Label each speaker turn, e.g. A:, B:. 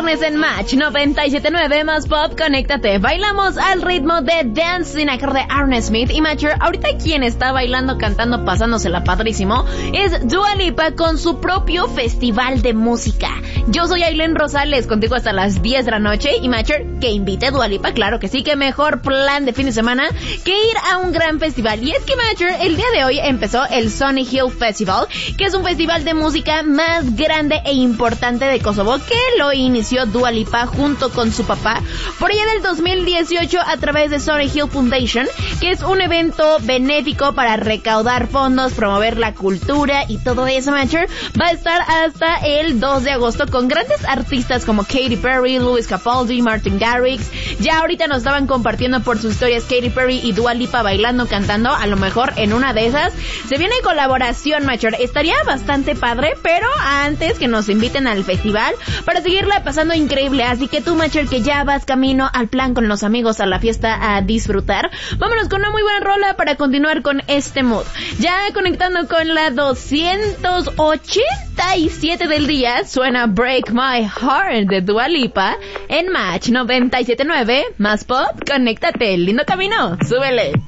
A: viernes en Match 97.9 más pop, conéctate. Bailamos al ritmo de Dancing, a cargo de Aaron Smith y Matcher. Ahorita quien está bailando, cantando, pasándosela padrísimo es Dua Lipa con su propio festival de música. Yo soy Aileen Rosales, contigo hasta las 10 de la noche. Y Matcher, que invite a Dua Lipa, claro que sí, que mejor plan de fin de semana que ir a un gran festival. Y es que Matcher, el día de hoy empezó el Sunny Hill Festival, que es un festival de música más grande e importante de Kosovo, que lo inició Dua Lipa junto con su papá por allá del 2018 a través de Sunny Hill Foundation, que es un evento benéfico para recaudar fondos, promover la cultura y todo eso. Matcher va a estar hasta el 2 de agosto con grandes artistas como Katy Perry, Louis Capaldi, Martin Garrix. Ya ahorita nos estaban compartiendo por sus historias Katy Perry y Dua Lipa bailando, cantando. A lo mejor en una de esas se viene colaboración, Matcher. Estaría bastante padre, pero antes que nos inviten al festival para seguirla pasando increíble. Así que tú, Matcher, que ya vas camino al plan con los amigos a la fiesta a disfrutar, vámonos con una muy buena rola para continuar con este mood. Ya conectando con la 287 del día, suena Break My Heart de Dua Lipa en Match 97.9 más pop, conéctate, lindo camino, súbele.